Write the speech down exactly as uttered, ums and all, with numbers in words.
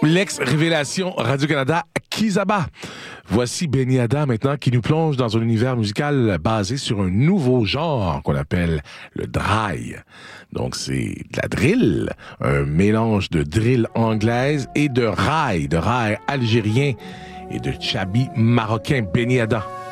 L'ex-révélation Radio-Canada Kizaba. Voici Benny Ada maintenant qui nous plonge dans un univers musical basé sur un nouveau genre qu'on appelle le dry. Donc c'est de la drill, un mélange de drill anglaise et de raï, de raï algérien et de chabi marocain. Benny Ada.